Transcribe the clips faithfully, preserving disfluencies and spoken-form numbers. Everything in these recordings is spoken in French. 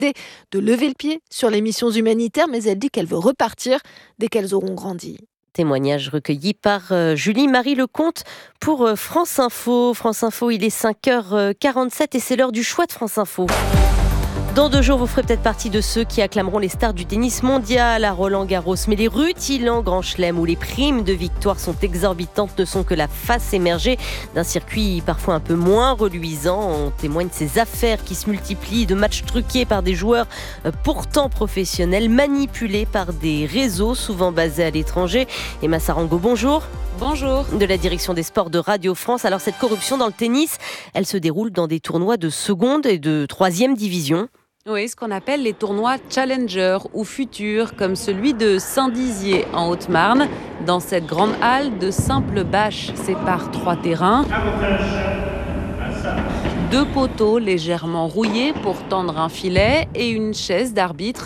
décidé de lever le pied sur les missions humanitaires, mais elle dit qu'elle veut repartir dès qu'elles auront grandi. Témoignage recueilli par euh, Julie-Marie Lecomte pour euh, France Info. France Info, il est cinq heures quarante-sept et c'est l'heure du choix de France Info. Dans deux jours, vous ferez peut-être partie de ceux qui acclameront les stars du tennis mondial à Roland-Garros. Mais les rutilants Grand Chelem où les primes de victoire sont exorbitantes ne sont que la face émergée d'un circuit parfois un peu moins reluisant. On témoigne de ces affaires qui se multiplient, de matchs truqués par des joueurs pourtant professionnels, manipulés par des réseaux souvent basés à l'étranger. Emma Sarango, bonjour. Bonjour. De la direction des sports de Radio France. Alors cette corruption dans le tennis, elle se déroule dans des tournois de seconde et de troisième division. Oui, ce qu'on appelle les tournois Challenger ou futurs, comme celui de Saint-Dizier en Haute-Marne. Dans cette grande halle, de simples bâches séparent trois terrains. Deux poteaux légèrement rouillés pour tendre un filet et une chaise d'arbitre.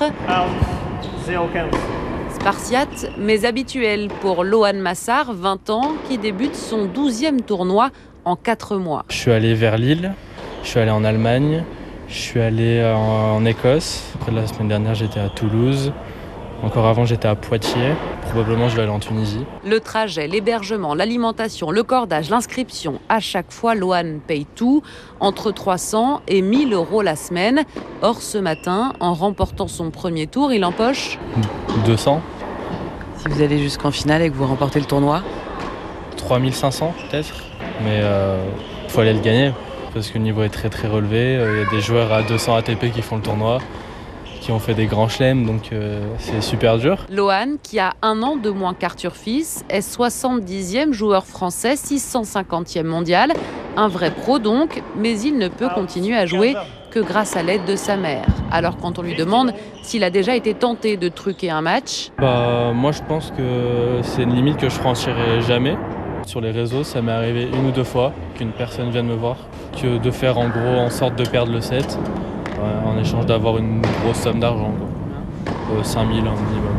Spartiate, mais habituel pour Lohan Massart, vingt ans, qui débute son douzième tournoi en quatre mois. Je suis allé vers Lille, je suis allé en Allemagne, je suis allé en, en Écosse. Après, la semaine dernière, j'étais à Toulouse. Encore avant, j'étais à Poitiers. Probablement, je vais aller en Tunisie. Le trajet, l'hébergement, l'alimentation, le cordage, l'inscription. À chaque fois, Lohan paye tout, entre trois cents et mille euros la semaine. Or, ce matin, en remportant son premier tour, il empoche deux cents. Si vous allez jusqu'en finale et que vous remportez le tournoi, trois mille cinq cents peut-être. Mais il euh, faut aller le gagner. Parce que le niveau est très très relevé. Il y a des joueurs à deux cents A T P qui font le tournoi, qui ont fait des grands chelems, donc euh, c'est super dur. Lohan, qui a un an de moins qu'Arthur Fils, est soixante-dixième joueur français, six cent cinquantième mondial. Un vrai pro donc, mais il ne peut continuer à jouer que grâce à l'aide de sa mère. Alors quand on lui demande s'il a déjà été tenté de truquer un match... Bah, moi je pense que c'est une limite que je franchirai jamais. Sur les réseaux, ça m'est arrivé une ou deux fois qu'une personne vienne me voir, que de faire en gros en sorte de perdre le set, ouais, en échange d'avoir une grosse somme d'argent, euh, cinq mille un minimum.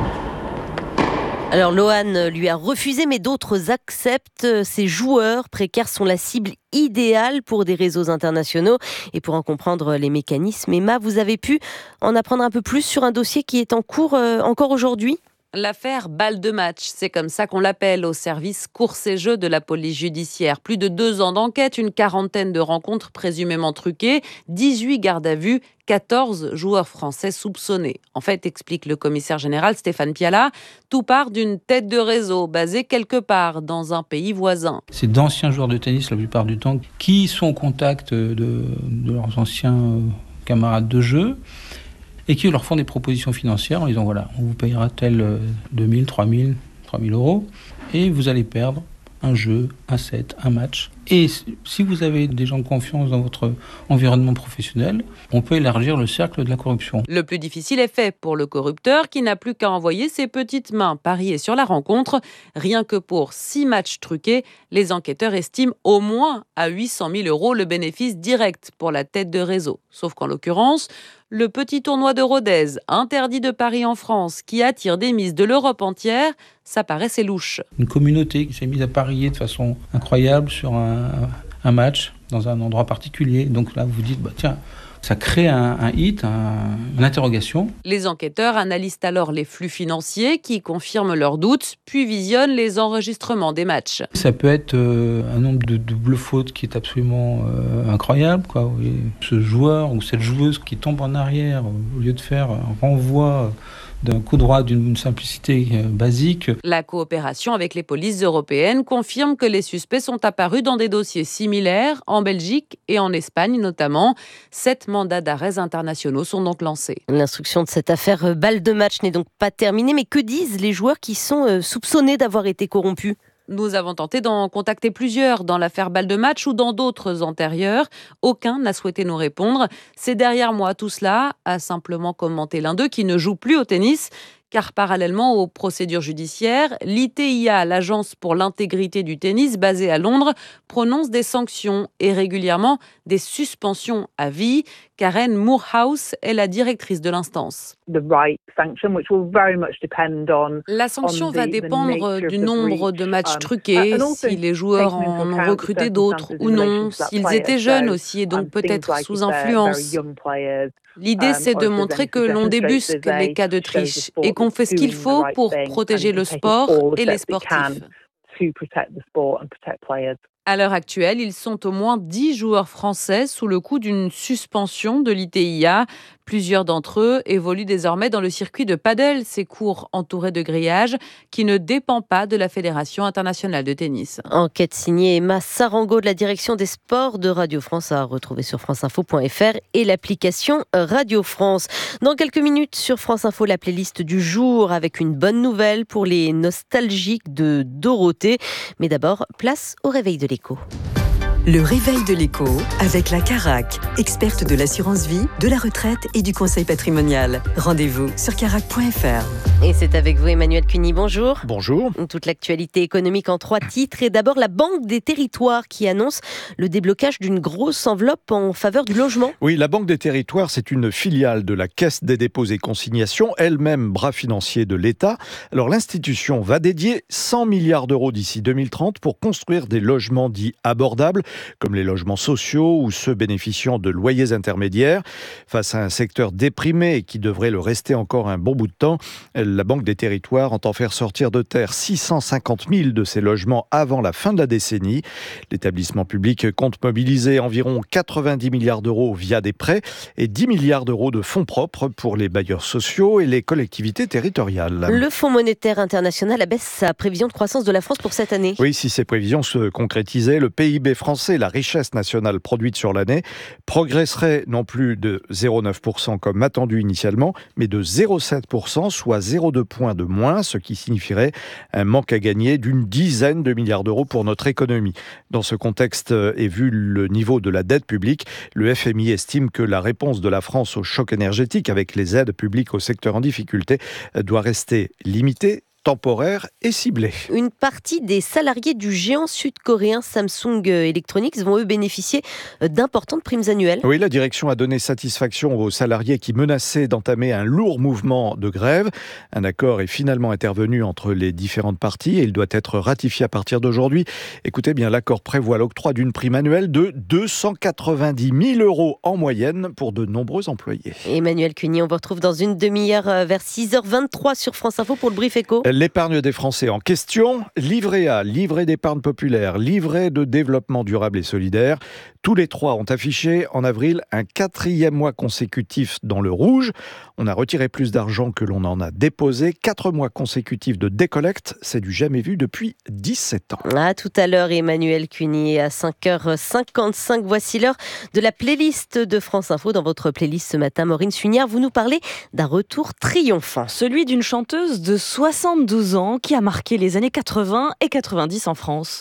Alors Lohan lui a refusé, mais d'autres acceptent. Ces joueurs précaires sont la cible idéale pour des réseaux internationaux. Et pour en comprendre les mécanismes, Emma, vous avez pu en apprendre un peu plus sur un dossier qui est en cours euh, encore aujourd'hui ? L'affaire balle de match, c'est comme ça qu'on l'appelle au service courses et jeux de la police judiciaire. Plus de deux ans d'enquête, une quarantaine de rencontres présumément truquées, dix-huit gardes à vue, quatorze joueurs français soupçonnés. En fait, explique le commissaire général Stéphane Piala, tout part d'une tête de réseau basée quelque part dans un pays voisin. C'est d'anciens joueurs de tennis la plupart du temps qui sont au contact de, de leurs anciens camarades de jeu et qui leur font des propositions financières en disant voilà, on vous payera tel deux mille, trois mille, trois mille euros et vous allez perdre un jeu, un set, un match. Et si vous avez des gens de confiance dans votre environnement professionnel, on peut élargir le cercle de la corruption. Le plus difficile est fait pour le corrupteur qui n'a plus qu'à envoyer ses petites mains parier sur la rencontre. Rien que pour six matchs truqués, les enquêteurs estiment au moins à huit cent mille euros le bénéfice direct pour la tête de réseau. Sauf qu'en l'occurrence, le petit tournoi de Rodez, interdit de paris en France, qui attire des mises de l'Europe entière, ça paraissait louche. Une communauté qui s'est mise à parier de façon incroyable sur un, un match dans un endroit particulier. Donc là, vous vous dites, bah, tiens, ça crée un, un hit, un, une interrogation. Les enquêteurs analysent alors les flux financiers qui confirment leurs doutes, puis visionnent les enregistrements des matchs. Ça peut être euh, un nombre de doubles fautes qui est absolument euh, incroyable, quoi. Et ce joueur ou cette joueuse qui tombe en arrière au lieu de faire un renvoi d'un coup droit d'une simplicité basique. La coopération avec les polices européennes confirme que les suspects sont apparus dans des dossiers similaires en Belgique et en Espagne notamment. Sept mandats d'arrêt internationaux sont donc lancés. L'instruction de cette affaire balle de match n'est donc pas terminée, mais que disent les joueurs qui sont soupçonnés d'avoir été corrompus ? Nous avons tenté d'en contacter plusieurs dans l'affaire balle de match ou dans d'autres antérieures. Aucun n'a souhaité nous répondre. C'est derrière moi tout cela, a simplement commenté l'un d'eux qui ne joue plus au tennis, car parallèlement aux procédures judiciaires, l'I T I A, l'Agence pour l'intégrité du tennis basée à Londres, prononce des sanctions et régulièrement des suspensions à vie. Karen Moorhouse est la directrice de l'instance. La sanction va dépendre du nombre de matchs truqués, si les joueurs en ont recruté d'autres ou non, s'ils étaient jeunes aussi et donc peut-être sous influence. L'idée, c'est de montrer que l'on débusque les cas de triche et qu'on fait ce qu'il faut pour protéger le sport et les sportifs. À l'heure actuelle, ils sont au moins dix joueurs français sous le coup d'une suspension de l'I T I A. Plusieurs d'entre eux évoluent désormais dans le circuit de paddle, ces cours entourés de grillages qui ne dépend pas de la Fédération internationale de tennis. Enquête signée Emma Sarango de la direction des sports de Radio France à retrouver sur franceinfo point f r et l'application Radio France. Dans quelques minutes sur France Info, la playlist du jour avec une bonne nouvelle pour les nostalgiques de Dorothée. Mais d'abord, place au réveil de l'écho. Le réveil de l'écho avec la Carac, experte de l'assurance vie, de la retraite et du conseil patrimonial. Rendez-vous sur carac point f r. Et c'est avec vous Emmanuel Cuny, bonjour. Bonjour. Toute l'actualité économique en trois titres et d'abord la Banque des Territoires qui annonce le déblocage d'une grosse enveloppe en faveur du logement. Oui, la Banque des Territoires, c'est une filiale de la Caisse des dépôts et consignations, elle-même bras financier de l'État. Alors l'institution va dédier cent milliards d'euros d'ici deux mille trente pour construire des logements dits abordables, comme les logements sociaux ou ceux bénéficiant de loyers intermédiaires. Face à un secteur déprimé et qui devrait le rester encore un bon bout de temps, la Banque des Territoires entend faire sortir de terre six cent cinquante mille de ces logements avant la fin de la décennie. L'établissement public compte mobiliser environ quatre-vingt-dix milliards d'euros via des prêts et dix milliards d'euros de fonds propres pour les bailleurs sociaux et les collectivités territoriales. Le Fonds monétaire international abaisse sa prévision de croissance de la France pour cette année. Oui, si ces prévisions se concrétisaient, le P I B français, la richesse nationale produite sur l'année, progresserait non plus de zéro virgule neuf pour cent comme attendu initialement, mais de zéro virgule sept pour cent, soit zéro virgule deux points de moins, ce qui signifierait un manque à gagner d'une dizaine de milliards d'euros pour notre économie. Dans ce contexte, et vu le niveau de la dette publique, le F M I estime que la réponse de la France au choc énergétique avec les aides publiques au secteur en difficulté doit rester limitée, temporaire et ciblé. Une partie des salariés du géant sud-coréen Samsung Electronics vont eux bénéficier d'importantes primes annuelles. Oui, la direction a donné satisfaction aux salariés qui menaçaient d'entamer un lourd mouvement de grève. Un accord est finalement intervenu entre les différentes parties et il doit être ratifié à partir d'aujourd'hui. Écoutez bien, l'accord prévoit l'octroi d'une prime annuelle de deux cent quatre-vingt-dix mille euros en moyenne pour de nombreux employés. Emmanuel Cuny, on vous retrouve dans une demi-heure vers six heures vingt-trois sur France Info pour le Brief Éco. L'épargne des Français en question, livret A, livret d'épargne populaire, livret de développement durable et solidaire. Tous les trois ont affiché en avril un quatrième mois consécutif dans le rouge. On a retiré plus d'argent que l'on en a déposé. Quatre mois consécutifs de décollecte, c'est du jamais vu depuis dix-sept ans. À tout à l'heure, Emmanuel Cuny, à cinq heures cinquante-cinq. Voici l'heure de la playlist de France Info. Dans votre playlist ce matin, Maureen Sugnard, vous nous parlez d'un retour triomphant. Celui d'une chanteuse de soixante-douze ans qui a marqué les années quatre-vingts et quatre-vingt-dix en France.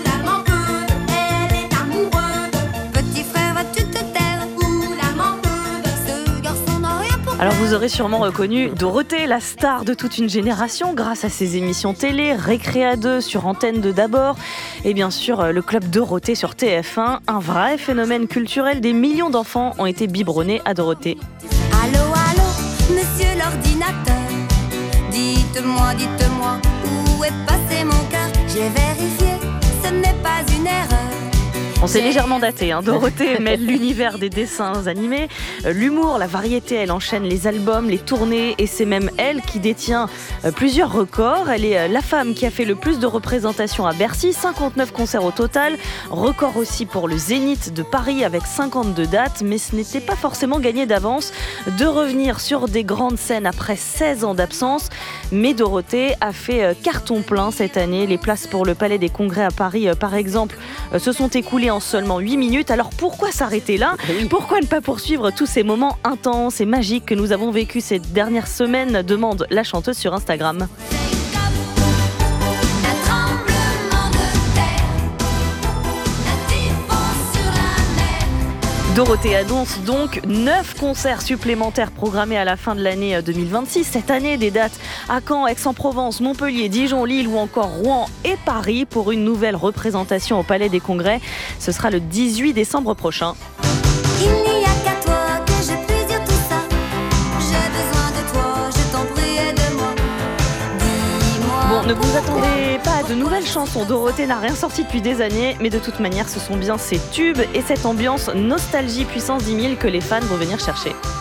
Alors vous aurez sûrement reconnu Dorothée, la star de toute une génération, grâce à ses émissions télé, Récréa deux sur Antenne deux d'abord, et bien sûr le Club Dorothée sur T F un, un vrai phénomène culturel. Des millions d'enfants ont été biberonnés à Dorothée. Allô, allô, monsieur l'ordinateur, dites-moi, dites-moi, où est passé mon cœur? J'ai vérifié, ce n'est pas une erreur. On s'est légèrement daté, hein. Dorothée mêle l'univers des dessins animés, l'humour, la variété, elle enchaîne les albums, les tournées et c'est même elle qui détient plusieurs records. Elle est la femme qui a fait le plus de représentations à Bercy, cinquante-neuf concerts au total, record aussi pour le Zénith de Paris avec cinquante-deux dates, mais ce n'était pas forcément gagné d'avance de revenir sur des grandes scènes après seize ans d'absence. Mais Dorothée a fait carton plein cette année. Les places pour le Palais des Congrès à Paris, par exemple, se sont écoulées en seulement huit minutes. Alors pourquoi s'arrêter là ? Pourquoi ne pas poursuivre tous ces moments intenses et magiques que nous avons vécus ces dernières semaines ? Demande la chanteuse sur Instagram. Dorothée annonce donc neuf concerts supplémentaires programmés à la fin de l'année deux mille vingt-six. Cette année, des dates à Caen, Aix-en-Provence, Montpellier, Dijon, Lille ou encore Rouen et Paris pour une nouvelle représentation au Palais des Congrès. Ce sera le dix-huit décembre prochain. Il n'y a qu'à toi que je puisse dire tout ça. J'ai besoin de toi, je t'en prie, aide-moi. Dis-moi. Bon, ne vous attendez pas à de nouvelles chansons. Dorothée n'a rien sorti depuis des années, mais de toute manière, ce sont bien ses tubes et cette ambiance nostalgie puissance dix mille que les fans vont venir chercher.